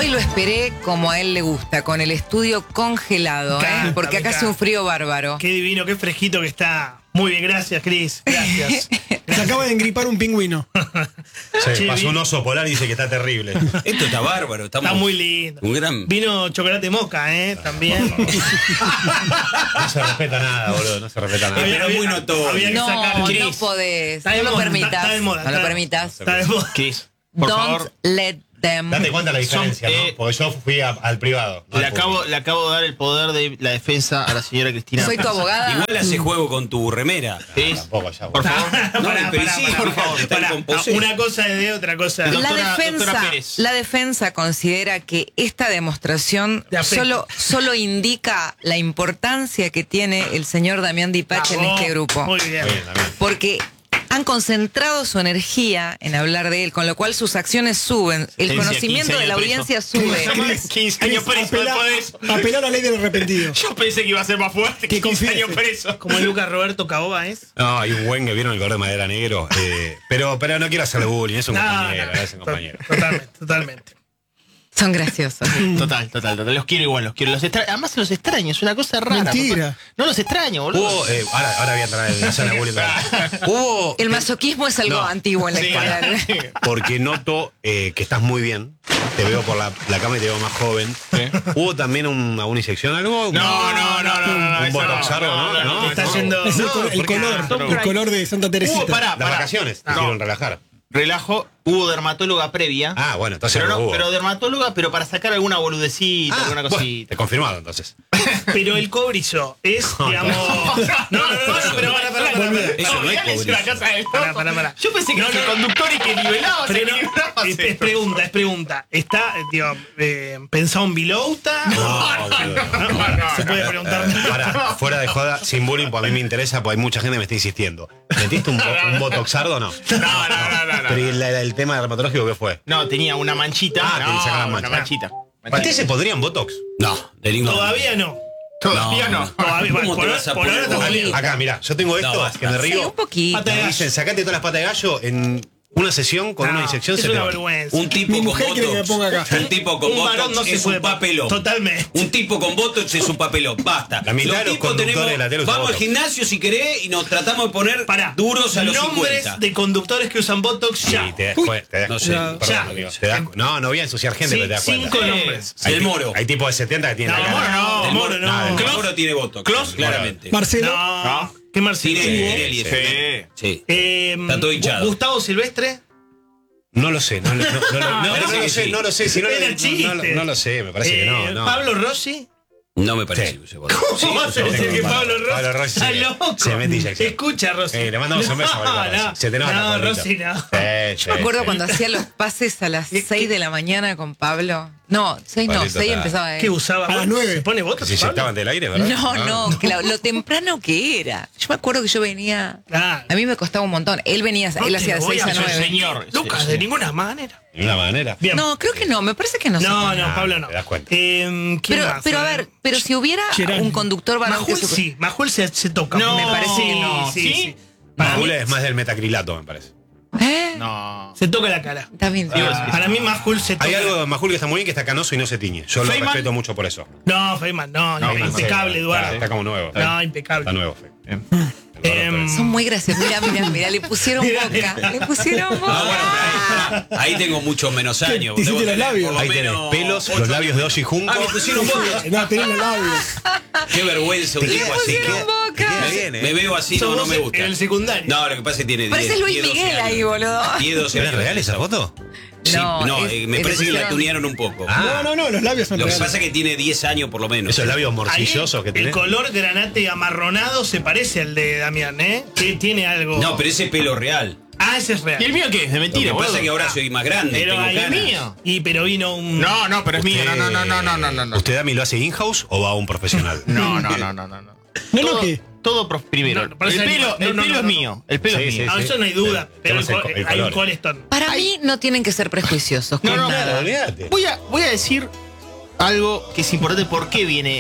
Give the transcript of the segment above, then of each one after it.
Hoy lo esperé como a él le gusta, con el estudio congelado, Canta, porque acá hace un frío bárbaro. Qué divino, qué fresquito que está. Muy bien, gracias, Cris. Gracias. Se acaba de engripar un pingüino. Sí, Che, pasó un oso polar y dice que está terrible. Esto está bárbaro. Está muy lindo. Un gran... Vino chocolate moca, también. No se respeta nada, boludo. No se respeta nada. Pero muy notorio. Había que No, sacar. no Cris, podés. Está de No lo moda, permitas. está de moda, No lo está- permitas. está de moda. Cris, por Don't favor. let them. Date cuenta la diferencia, ¿no? Porque yo fui al privado. No Le al público. acabo de dar el poder de la defensa a la señora Cristina. Soy tu abogada. Igual hace juego con tu remera. Cris, Tampoco ya, por boludo. favor. No, Pará, pero pará, sí, pará, por pará, favor, está pará. en composición. Una cosa es de otra cosa. Doctora Pérez. La defensa considera que esta demostración De afecto. solo indica la importancia que tiene el señor Damián Dipache en Bravo. este grupo. Muy bien. Bien, también. Porque han concentrado su energía en hablar de él, con lo cual sus acciones suben, el Sentencia, conocimiento 15 de la años audiencia sube. Cris, 15 años preso después de eso. apelar a la ley del arrepentido. Yo pensé que iba a ser más fuerte Que que 15 confiese. años preso. Como el Lucas Roberto Caoba es. No, hay un buen que vieron el color de madera negro. Pero no quiero hacerle bullying, es un compañero, es un compañero. Totalmente. Son graciosos. Total. Los quiero igual, los quiero. Además los extraño, es una cosa rara. Mentira. papá. No los extraño, boludo. Hubo, ahora voy a entrar en la zona de bullying. Hubo, El masoquismo es algo No. antiguo en la Sí. escuela. porque noto que estás muy bien. Te veo por la cámara y te veo más joven. ¿Hubo también una inyección, algo? No. Un eso botoxardo, ¿no? Está yendo. Es el, No, el porque- color de Santa Teresita. Las vacaciones te hicieron relajar. Relajo, hubo dermatóloga previa. Ah, bueno, entonces pero no hubo. pero dermatóloga, pero para sacar alguna boludecita, alguna bueno, cosita. te confirmado entonces. Pero el cobrizo es, digamos. No, pero para. Eso no es cobrizo. Pará. Yo pensé que era el conductor y que nivelaba. Pero no, es pregunta. ¿Está, pensado en Vilouta? No, boludo. Se puede preguntar. Pará, fuera de joda, sin bullying, pues a mí me interesa, porque hay mucha gente que me está insistiendo. ¿Metiste un botoxardo o no? No. Pero ¿y el tema dermatológico qué fue? No, tenía una manchita. Ah, te sacaron una mancha. manchita. ¿Para ti se podrían botox? No, de ningún Todavía no. Todavía no. Todavía, ¿Cómo te por vas a ahora poner está vos? saliendo. Acá, mirá, yo tengo esto, No, basta. que me Sí, río. un poquito. Pata de Me gallo. dicen, sacate todas las patas de gallo en una sesión con una inyección. es Se te una va. vergüenza. Un tipo Mi con mujer quiere que me botox. ponga acá. Un tipo con Un varón botox no se es puede un papelón. Totalmente. Un tipo con botox es un papelón. Basta. La mitad de los tipos conductores de la tele usan vamos al botox. gimnasio si querés y nos tratamos de poner duros a los nombres 50. de conductores que usan Botox ya. Y te das cuenta. Te das no sé. cuenta, Ya. perdón, digo, te das cu- no voy a ensuciar gente, Sí, pero te das cuenta. 5 nombres. Del Moro. Hay tipos de 70 que tienen No, la cara. Moro Del Moro no. El Moro tiene botox. Clos. Claramente. Marcelo. No. ¿Qué Marcelo? Tinelli. Sí. Está todo hinchado. Gustavo Silvestre. No lo sé, no lo sé, no lo sé. Si no, Era no, chiste. no lo sé, me parece que no. Pablo Rossi. No me parece. ese botox. ¿Cómo vas a decir que Pablo Rossi? Pablo Rossi Está se- loco. se mete inyección. Escucha, Rossi. Le mandamos un beso a Pablo Rossi. Se te nota, No, Pablito. Rossi no. Sí, Me acuerdo cuando hacía los pases a las 6 de la mañana con Pablo. No, 6 no, Pablito 6 está- empezaba ¿Qué usaba? A las 9. ¿Se pone Botox? Se Pablo? inyectaban del aire, ¿verdad? No, que lo temprano que era. Yo me acuerdo que yo venía. Claro. A mí me costaba un montón. Él venía, No él te hacía de lo voy 6 a hacer, 9. señor. Lucas, de ninguna manera. De una manera. Bien. No, creo que no, me parece que no. No, sé. Pablo no. te das cuenta. ¿Quién más? Pero a ver, pero si hubiera Gerardo. un conductor varón que Majul sí, Majul se toca. No, me parece que no. sí. Majul es más del metacrilato, me parece. ¿Eh? No. Se toca la cara. Está bien. Para mí Majul se toca. Hay algo de Majul que está muy bien, que está canoso y no se tiñe. Yo lo Feynman. respeto mucho por eso. No, Feynman, no, impecable, Sí, Eduardo. Está como nuevo. No, impecable. Está nuevo, Fe. Son muy graciosos. Mira, le pusieron boca. Le pusieron No, boca. bueno, pero ahí tengo muchos menos años. Te hiciste Debo los tener labios. por lo Ahí tenés menos pelos, 8 los labios de Oshi Junco. Ah, me pusieron boca. No, tenés los labios. Qué vergüenza un Te tipo queda- así. te queda- boca. te queda bien, Me veo así, Sos no vos me gusta. En el secundario. No, lo que pasa es que tiene 10. Parece Luis 10, 12 Miguel ahí, años. boludo. 10, 12 ¿Es años. real esa foto? Sí, No, no, me es parece que la edición. tunearon un poco. Ah. No, los labios son Lo que reales. pasa es que tiene 10 años por lo menos. Esos labios Ahí morcillosos que el tenés. color granate amarronado se parece al de Damián, ¿eh? Que tiene algo. No, pero ese es pelo real. Ah, ese es real. ¿Y el mío qué es? De Lo que mentira, pasa boludo. es que ahora soy más grande. Pero tengo ahí canas. mío. Y pero vino un. No, pero es mío. No. ¿Usted, Dami, lo hace in-house o va a un profesional? No. No, ¿qué? Todo primero. No, parece el pelo, animal. No, el pelo no, es no. mío. El pelo Sí, es mío. sí, Ah, eso no hay duda. Pero Tenemos el hay un color. colestón. Para mí no tienen que ser prejuiciosos con No, nada. olvídate. Voy a decir algo que es importante. ¿Por qué viene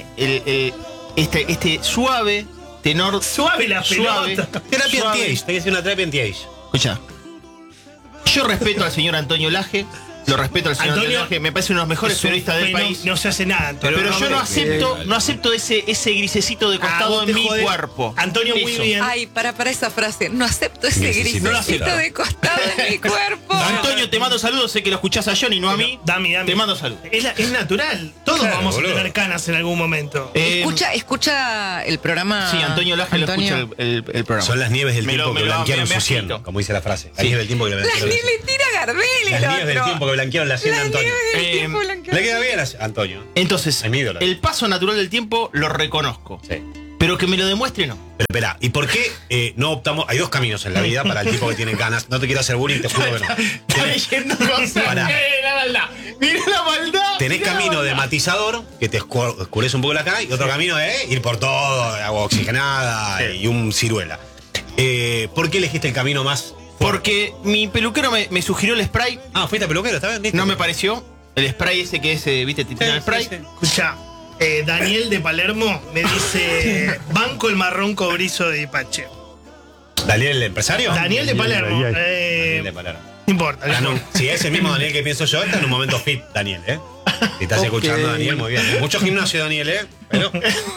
este suave tenor? Suave la Suave. pelota. Terapia Suave. anti-age, tenés que hacer una terapia anti-age. Escucha. Yo respeto al señor Antonio Laje. Lo respeto al señor Antonio Antonio, que me parece uno de los mejores Es un periodistas del fenómeno, país. No se hace nada, Antonio. Pero yo no acepto ese grisecito de costado vos en te mi jodés. cuerpo. Antonio, muy Eso. bien. Ay, para esa frase. No acepto ese Grisecito, no lo grisecito acepto. de costado en mi cuerpo. Antonio, te mando saludos, sé que lo escuchás a Johnny, no a mí. Dami. Te mando saludos. Es natural. Todos Claro, vamos boludo. a tener canas en algún momento. Escucha el programa. Sí, Antonio Laje lo escucha el programa. Son las nieves del Me tiempo lo- que me lo- blanquearon me su ha 100, escrito. como dice la frase. Las nieves del tiempo que La blanquearon nieve tira Gardel, el Las nieves del otro. tiempo que blanquearon la 100 de La Antonio. nieve del Eh, tiempo blanqueada. Le queda bien a Antonio. Entonces, Es mi ídolo. el paso natural del tiempo lo reconozco. Sí. Pero que me lo demuestre, no. Pero espera, ¿y por qué no optamos? Hay dos caminos en la vida para el tipo que tiene ganas. No te quiero hacer bullying, te juro que no. Está leyendo cosas. Pará. Mira la maldad. Tenés mirá la camino de maldad. matizador, que te oscurece un poco la cara, y otro camino de ir por todo, agua oxigenada y un ciruela. ¿Por qué elegiste el camino más fuerte? Porque mi peluquero me sugirió el spray. Ah, fuiste a peluquero, ¿está bien? ¿Listo? No me pareció. El spray ese que es, viste, te tiran el spray. sí. Escucha, Daniel de Palermo me dice: banco el marrón cobrizo de Ipache. ¿Daniel el empresario? Daniel de Palermo. Daniel de Palermo. No importa. Ah, no, si es el mismo Daniel que pienso yo, está en un momento fit, Daniel, ¿eh? Si estás escuchando, Daniel, muy bien. Mucho gimnasio, Daniel, ¿eh? Pero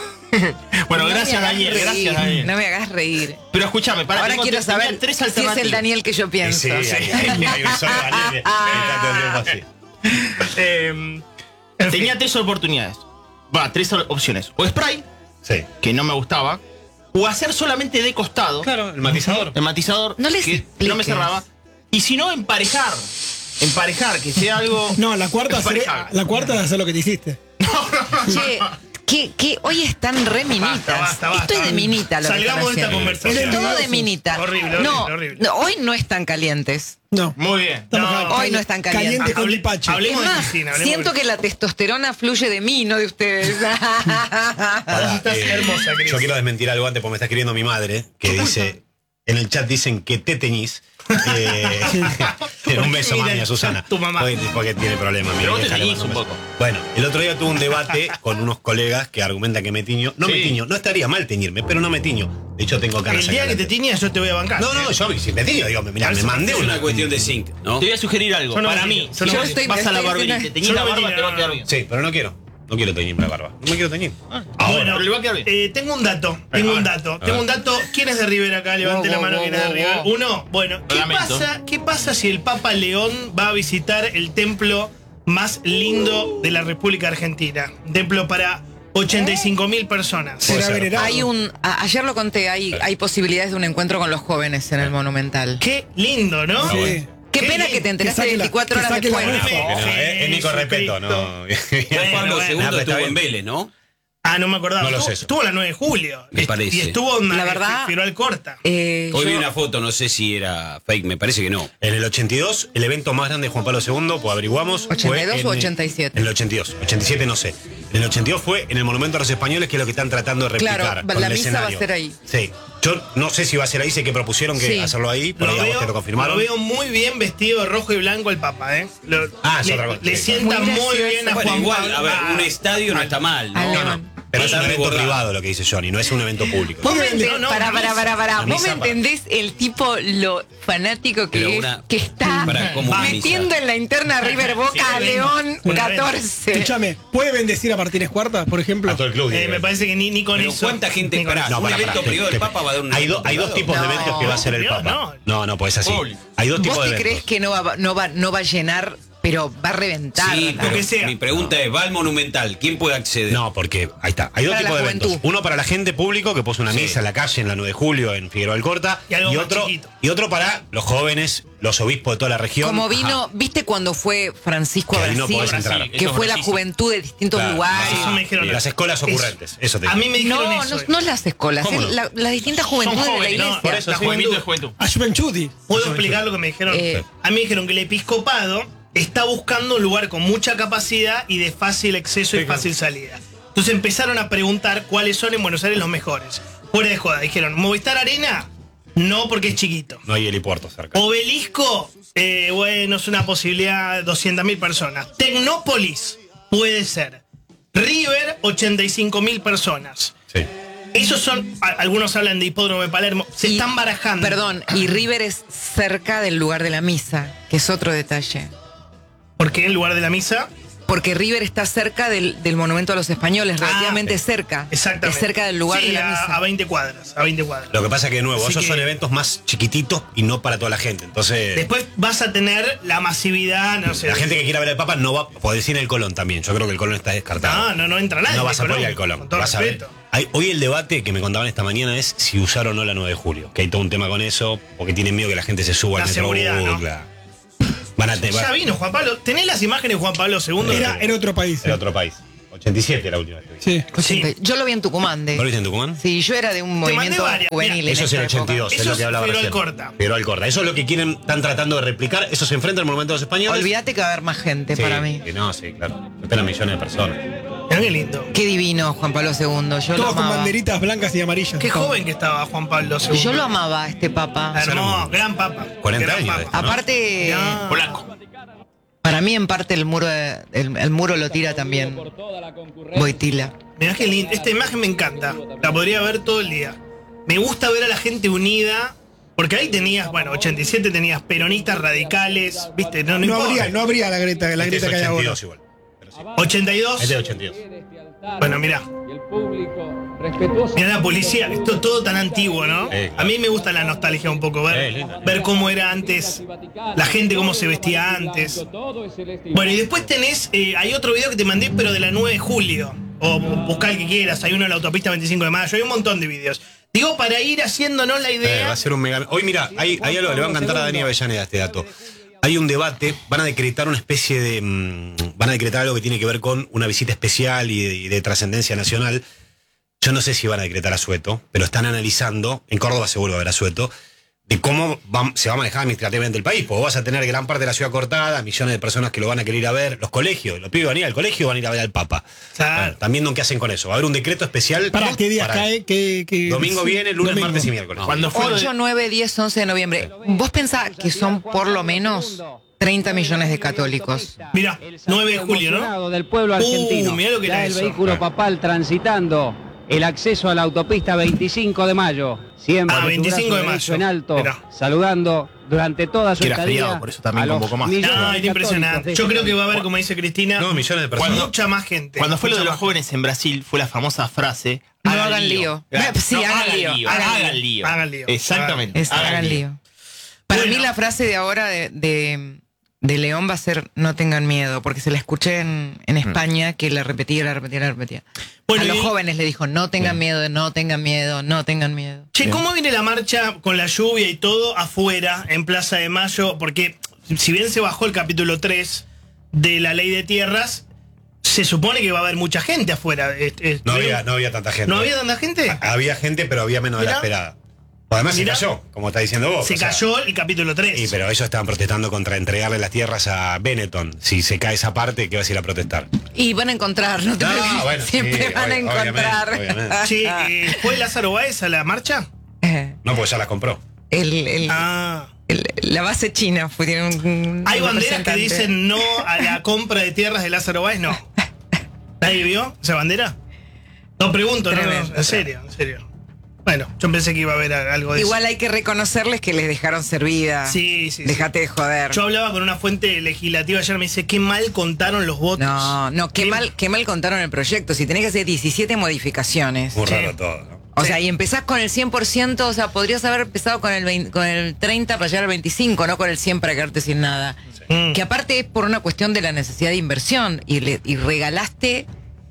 Bueno, No gracias me hagas Daniel, reír, gracias Daniel. No me hagas reír. Pero escúchame, para Ahora quiero tenía saber tres si es alternativas. el Daniel que yo pienso. sí, hay un solo Daniel que está todo el tiempo así. En Tenía fin. tres oportunidades. Tres opciones. O spray, Sí. que no me gustaba. O hacer solamente de costado. Claro, el matizador. El matizador. No les que expliques. no me cerraba. Y si no, emparejar. Emparejar, que sea algo. No, la cuarta emparejable. es hacer lo que te hiciste. Che, que hoy están re minitas. Basta. Estoy de minita lo que Salgamos están de esta haciendo. conversación. Es todo de minita. Horrible, no, horrible. no, hoy no están calientes. No. Muy bien. Estamos No, acá, hoy no están calientes. Caliente con Hable- Lipache. hablemos Es de más, piscina, hablemos siento de- que la testosterona fluye de mí, no de ustedes. Pará, estás hermosa, Cris. Yo quiero desmentir algo antes porque me está escribiendo mi madre, que dice, en el chat dicen que te teñís. Un beso, mami, a Susana. Tu mamá. Porque tiene problemas. mi Pero vos te vieja le teñís manda un beso. poco. Bueno, el otro día tuve un debate con unos colegas que argumentan que me tiño. No me Sí. tiño, no estaría mal teñirme, pero no me tiño. De hecho, tengo canas El día acá que te adelante. tiñas, yo te voy a bancar. No, yo si me tiño, digo, mirá, me mandé Es una. una cuestión de zinc, ¿no? Te voy a sugerir algo. Yo no Para me mí, tiro, si yo no yo me tiro. vas a la Estoy barbería y te teñís yo la no me barba, tiro, te va a quedar no. bien. Sí, pero no quiero. No quiero teñirme la barba. No me quiero teñir. Bueno, pero le va a quedar bien. tengo un dato. ¿Quién es de River acá? Levante Wow, la mano wow, quien es de wow, River. wow. Uno. Bueno, Lamento. ¿qué pasa si el Papa León va a visitar el templo más lindo de la República Argentina? Un templo para 85.000 personas. Será ser. venerado. Ayer lo conté, hay posibilidades de un encuentro con los jóvenes en el Monumental. Qué lindo, ¿no? Sí. Qué pena lindo. que te enteraste Que saque la- 24 que horas saque la después. refa. No, es Nico Respeto, no. Juan Pablo bueno, II pero está estuvo bien. en Vélez, ¿no? Ah, no me acordaba. No lo Estuvo- sé. Estuvo la 9 de julio. Me parece. Y estuvo en La verdad- Firual Corta. Hoy vi Yo- una foto, no sé si era fake, me parece que no. En el 82, el evento más grande de Juan Pablo II, pues averiguamos. fue 82 o en- 87. En el 82. 87 no sé. En el 82 fue en el Monumento a los Españoles, que es lo que están tratando de replicar. Claro, con la el misa va a escenario. ser ahí. Sí. Yo no sé si va a ser ahí, sé que propusieron que Sí. hacerlo ahí, pero ya vos te lo confirmaron. lo veo muy bien vestido de rojo y blanco el Papa, ¿eh? Ah, es le, otra cosa. le Sí, sienta muy muy gracioso. bien a Bueno, Juan igual, Pablo. a ver, Ah, un estadio no está mal, ¿no? Alemán. No, no. Pero es un Está evento borrado. privado lo que dice Johnny, no es un evento público. Vos me Muy bien. entendés, No, para. La ¿Vos me misa para- entendés el tipo lo fanático que Pero es? una- Que está para, ¿cómo una metiendo misa? en la interna River Boca Sí, a un León evento. 14. Escúchame, ¿puede bendecir a Martínez Cuarta, por ejemplo? A todo el club. digo. me parece que ni con Pero eso. ¿cuánta gente ni con espera? eso. Un evento privado, el Papa va a dar un Hay evento dos privado. tipos de No. eventos que va a hacer el Privado, Papa. no. No, pues es así. Público. Hay dos ¿Vos tipos de te crees eventos. que no va a llenar, pero va a reventar? Sí, Lo que pero sea. mi pregunta es, va al Monumental, ¿quién puede acceder? No, porque ahí está. Hay dos Para tipos la de eventos. juventud. Uno para la gente público que puso una Sí. misa en la calle en la 9 de julio en Figueroa Alcorta. Y algo más otro, chiquito. y otro para los jóvenes, los obispos de toda la región. Como Ajá. vino, ¿viste cuando fue Francisco a Que ahí no Brasil? podés entrar. Que Eso es fue la Brasil. juventud de distintos Claro. lugares. Eso me dijeron. Y las escuelas ocurrentes, eso te A digo. mí me dijeron No, eso. no las escuelas, ¿Cómo es no? las distintas juventudes de la jóvenes, iglesia. no, por eso La sí. juventud de juventud. A Juventude. ¿Puedo explicar lo que me dijeron? Eh. A mí me dijeron que el episcopado está buscando un lugar con mucha capacidad y de fácil acceso y fácil salida. Entonces empezaron a preguntar cuáles son en Buenos Aires los mejores. Fuera de joda, dijeron, ¿Movistar Arena? No, porque es chiquito. No hay helipuerto cerca. Obelisco, bueno, es una posibilidad, 200.000 personas. Tecnópolis, puede ser. River, 85.000 personas. Sí. Esos son, algunos hablan de Hipódromo de Palermo, se Y- están barajando. Perdón, y River es cerca del lugar de la misa, que es otro detalle. ¿Por qué en lugar de la misa? Porque River está cerca del monumento a los españoles, relativamente cerca. Exactamente. Es cerca del lugar Sí, de la misa. a 20 cuadras, a 20 cuadras. Lo que pasa que, de nuevo, Así esos que- son eventos más chiquititos y no para toda la gente. Entonces, Después vas a tener la masividad, no sé. la gente que quiera ver al Papa no va. Podés ir en el Colón también. Yo creo que el Colón está descartado. No entra nadie. No vas a Colón, poder ir al Colón. Con todo Vas a ver. respeto. Hoy el debate que me contaban esta mañana es si usar o no la 9 de julio. Que hay todo un tema con eso, porque tienen miedo que la gente se suba La al Metrobús. seguridad, ¿no? Claro. Van a Ya vino Juan Pablo. ¿Tenés las imágenes de Juan Pablo II? Era otro país. Era otro país. 87 la última vez que vi. Sí. Sí. Yo lo vi en Tucumán. ¿No lo viste en Tucumán? Sí, yo era de un Te mandé movimiento varias. juvenil. Mira, en Eso es el esa época. 82, es Eso lo que hablaba es recién. Alcorta. Pero Alcorta. Eso es lo que están tratando de replicar. Eso se enfrenta al monumento de los españoles. Olvídate que va a haber más gente Sí, para mí. que no, sí, claro. Esperan millones de personas. Mirá qué lindo. Qué divino Juan Pablo II. Yo lo Todos con amaba. banderitas blancas y amarillas. Qué joven que estaba Juan Pablo II. Yo lo amaba, este papa. Hermoso, gran papa. 40 Gran años papa. ¿no? Aparte, No. Polaco. para mí en parte el muro lo tira también Boitila. Mirá qué lindo. Esta imagen me encanta. La podría ver todo el día. Me gusta ver a la gente unida. Porque ahí tenías, 87 tenías peronistas radicales, ¿viste? No No importa. habría la grieta Este es que hay ahora. 82 igual. Pero sí. 82. Este es 82. Bueno, mirá. Mirá la policía. Esto es todo tan antiguo, ¿no? Claro. A mí me gusta la nostalgia un poco. Lindo. Ver cómo era antes. La gente, cómo se vestía antes. Bueno, y después tenés. Hay otro video que te mandé, pero de la 9 de julio. O buscar el que quieras. Hay uno en la autopista 25 de mayo. Hay un montón de videos. Digo, para ir haciéndonos la idea. Va a ser un mega. Hoy, mira, hay algo que le va a encantar a Dani Avellaneda este dato. Hay un debate, van a decretar una especie de. Van a decretar algo que tiene que ver con una visita especial y de trascendencia nacional. Yo no sé si van a decretar asueto, pero están analizando, en Córdoba seguro va a haber asueto, de cómo se va a manejar administrativamente el país. Porque vas a tener gran parte de la ciudad cortada, millones de personas que lo van a querer ir a ver, los colegios, los pibes van a ir al colegio, van a ir a ver al Papa. Claro. Bueno, también no qué hacen con eso. Va a haber un decreto especial. ¿Para qué días para- cae? Domingo viene, lunes, Domingo. martes y miércoles. Cuando fue 8, 9, 10, 11 de noviembre. ¿Vos pensás que son por lo menos 30 millones de católicos? Mirá, 9 de julio, ¿no? Emocionado del pueblo argentino. mirá lo que Ya era el eso. vehículo papal transitando el acceso a la autopista 25 de mayo. Siempre Ah, con su 25 de brazo derecho mayo. en alto, Mirá. saludando durante toda su Que era estadía feriado, por eso también a los convocó más. millones No, de es impresionante. católicos Yo de creo este que va a haber, país. como dice Cristina, No, millones de personas. mucha más gente. Cuando fue lo de Mucha los más jóvenes en Brasil, fue la famosa frase: No hagan lío. Sí, hagan lío. Hagan lío. Hagan lío. Exactamente. Hagan lío. Para Bueno. mí la frase de ahora de León va a ser no tengan miedo, porque se la escuché en España que la repetía. Bueno, a los y- jóvenes le dijo no tengan miedo, no tengan miedo, no tengan miedo. Che, ¿cómo viene la marcha con la lluvia y todo afuera, en Plaza de Mayo? Porque si bien se bajó el capítulo 3 de la ley de tierras, se supone que va a haber mucha gente afuera. No había tanta gente. ¿No había tanta gente? Había gente, pero había menos de la Mirá. esperada. Además Mirá. se cayó, como está diciendo vos. Se o sea, cayó el capítulo 3. Sí, pero ellos estaban protestando contra entregarle las tierras a Benetton. Si se cae esa parte, ¿qué vas a ir a protestar? Y van a encontrar, no te No, preocupes, bueno, siempre sí, van a obviamente, encontrar. obviamente. Che, ¿fue Lázaro Báez a la marcha? No, porque ya las compró. Ah. La base china fue, tiene un ¿Hay banderas que representante. dicen no a la compra de tierras de Lázaro Báez? No. ¿Nadie vio esa bandera? No pregunto, Tremendo. no, en serio, en serio. Bueno, yo pensé que iba a haber algo de Igual eso. hay que reconocerles que les dejaron servida. Sí. Déjate de joder. Yo hablaba con una fuente legislativa ayer, me dice, qué mal contaron los votos. No, qué mal contaron el proyecto. Si tenés que hacer 17 modificaciones. Muy Sí. raro todo, ¿no? O sea, y empezás con el 100%, o sea, podrías haber empezado con el 30 para llegar al 25, no con el 100 para quedarte sin nada. Mm. Que aparte es por una cuestión de la necesidad de inversión y regalaste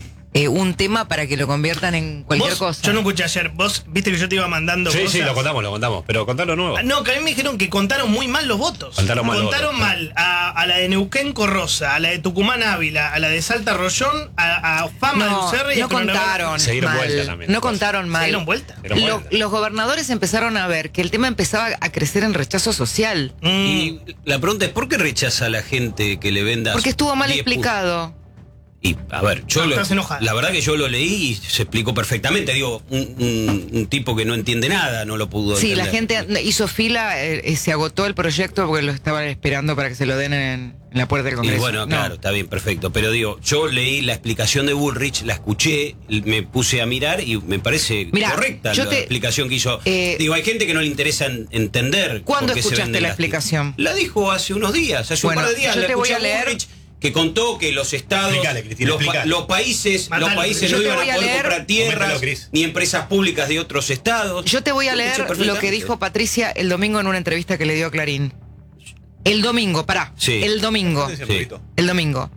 un tema para que lo conviertan en cualquier ¿Vos? cosa. Yo no escuché ayer. Vos viste que yo te iba mandando Sí, cosas. sí, lo contamos. Pero contalo nuevo. Ah, no, que a mí me dijeron que contaron muy mal los votos. Contaron mal los Contaron votos. mal a la de Neuquén Corrosa, a la de Tucumán Ávila, a la de Salta Rollón, a Fama de No, Ucerre y a no Coronel. contaron Se dieron mal. vuelta también. No contaron mal. ¿Se dieron vuelta? Se dieron vuelta. Los gobernadores empezaron a ver que el tema empezaba a crecer en rechazo social. Y la pregunta es, ¿por qué rechaza a la gente que le venda? Porque estuvo mal 10 explicado. Y, a ver, Estás enojada. la verdad que yo lo leí y se explicó perfectamente. Digo, un tipo que no entiende nada no lo pudo Sí, entender. la gente hizo fila, se agotó el proyecto porque lo estaban esperando para que se lo den en la puerta del Y Congreso. bueno, No. claro, está bien, perfecto. Pero digo, yo leí la explicación de Bullrich, la escuché, me puse a mirar y me parece Mirá, correcta yo la te- explicación que hizo. eh, Hay gente que no le interesa entender. ¿Cuándo por qué se escuchaste venden la las tierras. explicación? La dijo hace unos días, hace Bueno, un par de días. yo la te voy escuché a leer Bullrich que contó que los estados, Explicale, Cristina, los explicale. países Matalo, no yo te iban a voy a poder leer- comprar tierras Coméntalo, Cris. ni empresas públicas de otros estados. Yo te voy a Escuché leer lo que perfectamente. dijo Patricia el domingo en una entrevista que le dio a Clarín. El domingo, pará. Sí. El domingo. Sí. El domingo.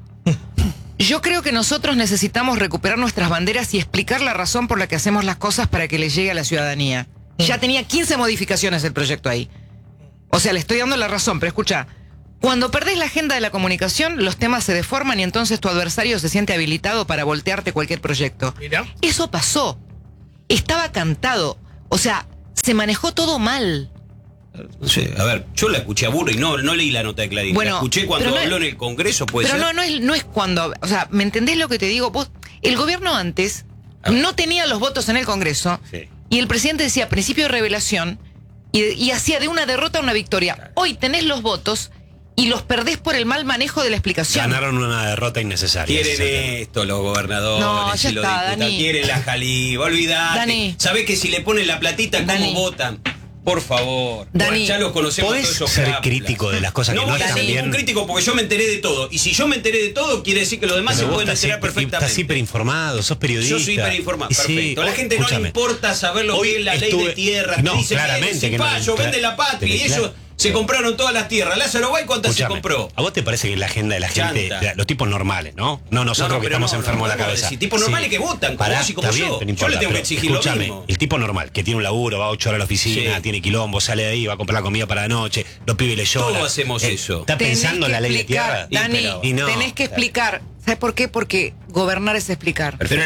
Yo creo que nosotros necesitamos recuperar nuestras banderas y explicar la razón por la que hacemos las cosas para que les llegue a la ciudadanía. Ya tenía 15 modificaciones el proyecto ahí. O sea, le estoy dando la razón, pero escucha. Cuando perdés la agenda de la comunicación, los temas se deforman y entonces tu adversario se siente habilitado para voltearte cualquier proyecto. Mirá. Eso pasó. Estaba cantado. O sea, se manejó todo mal. No sé, a ver, yo la escuché a Burri, no leí la nota de Clarín. Bueno, la escuché cuando pero no habló es- en el Congreso, puede Pero ser. no es cuando. O sea, ¿me entendés lo que te digo? Vos, el gobierno antes no tenía los votos en el Congreso Sí. y el presidente decía principio de revelación y hacía de una derrota una victoria. Hoy tenés los votos y los perdés por el mal manejo de la explicación. Ganaron una derrota innecesaria. Quieren Ese es el tema. esto los gobernadores No, ya y los está, diputados. Dani. Quieren la Jaliba, olvidate. Dani. ¿Sabés que si le ponen la platita, cómo Dani. votan? Por favor. Dani. Ya los conocemos ¿Podés todos esos ser cápsulas. crítico de las cosas que no voy a están ser bien? ningún crítico porque yo me enteré de todo. Y si yo me enteré de todo, quiere decir que los demás Pero se vos pueden estás enterar perfectamente. Estás hiperinformado, sos periodista. Yo soy hiperinformado, Y sí, perfecto. A la gente no le escúchame. importa saber lo Hoy que es la ley estuve- de tierra. No, Dicen, claramente que no le- Cipayo, vende la patria. Y Pero ellos se compraron todas las tierras. Lázaro Guay, ¿cuántas se Escúchame, compró? ¿a vos te parece que la agenda de la gente, Chanta. los tipos normales, ¿no? No nosotros que pero estamos no, enfermos de no, la cabeza. si tipos normales que votan, como vos y como está yo. bien, pero no Yo importa, le tengo que pero exigir lo escúchame, mismo. el tipo normal, que tiene un laburo, va 8 horas a la oficina, Sí. tiene quilombo, sale de ahí, va a comprar la comida para la noche, los pibes le lloran. Todos hacemos eso. ¿Está Tenés pensando que en la ley de explicar, tierra? Dani, Y no. tenés que explicar. ¿Sabes por qué? Porque gobernar es explicar. Pero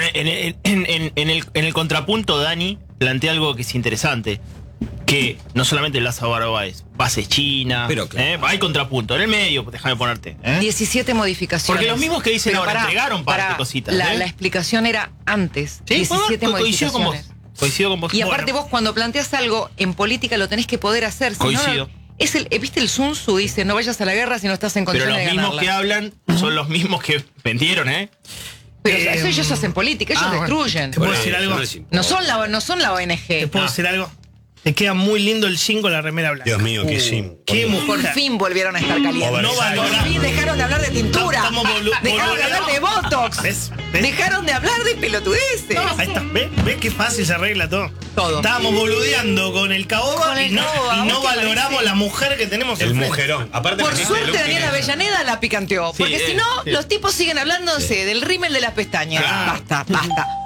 en el contrapunto, Dani plantea algo que es interesante. Que no solamente Lázaro Barba es base china, Pero claro. hay contrapunto. En el medio, déjame ponerte. 17 modificaciones. Porque los mismos que dicen Pero ahora pará, entregaron parte pará, de cositas. La explicación era antes. Sí, 17 coincido con vos. modificaciones. Coincido con vos. Y aparte Bueno. vos cuando planteas algo en política lo tenés que poder hacer. Si no, Coincido. es ¿viste el Sun Tzu? Dice, no vayas a la guerra si no estás en Pero condiciones los de mismos ganarla. que hablan son los mismos que vendieron, ¿eh? Pero eso ellos hacen política, ellos bueno. destruyen. ¿Te puedo Bueno, decir eso algo? no les importa. No son la ONG. ¿Te puedo decir algo? Te queda muy lindo el jean con la remera blanca. Dios mío, qué sí. Qué Por mujer. fin volvieron a estar calientes. No Por valoramos. fin dejaron de hablar de tintura. Estamos Dejaron de hablar de Botox. ¿Ves? Dejaron de hablar de pelotudeces. Ahí está. ¿Ves qué fácil se arregla todo? Todo. Estábamos boludeando con el caoba Con el y no, caoba, y ¿vos no te valoramos parece? la mujer que tenemos El enfrente. mujerón. Aparte Por la gente suerte de Luke Daniel tiene- Avellaneda la picanteó. Porque si no, sí. los tipos siguen hablándose del rímel de las pestañas. Claro. Basta, basta.